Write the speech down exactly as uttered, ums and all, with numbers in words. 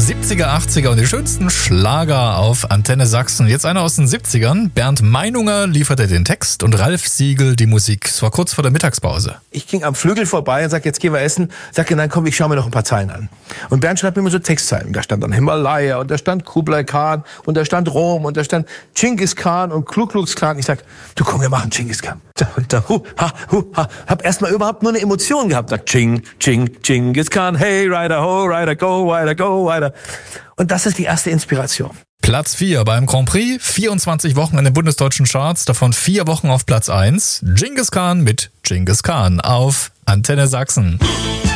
siebziger, achtziger und die schönsten Schlager auf Antenne Sachsen. Jetzt einer aus den siebzigern. Bernd Meinunger lieferte den Text und Ralf Siegel die Musik. Es war kurz vor der Mittagspause. Ich ging am Flügel vorbei und sagte, jetzt gehen wir essen. Sagte, nein, komm, ich schaue mir noch ein paar Zeilen an. Und Bernd schreibt mir immer so Textzeilen. Da stand dann Himalaya und da stand Kublai Khan und da stand Rom und da stand Genghis Khan und Ku Klux Klan. Ich sag, du komm, wir machen Genghis Khan. Und da, hu, ha, hu, ha. Hab erstmal überhaupt nur eine Emotion gehabt. Sag, Ching, Ching, Genghis Khan, hey, Rider, ho, Rider, go, Rider, go, Rider. Und das ist die erste Inspiration. Platz vier beim Grand Prix, vierundzwanzig Wochen in den bundesdeutschen Charts, davon vier Wochen auf Platz eins. Genghis Khan mit Genghis Khan auf Antenne Sachsen.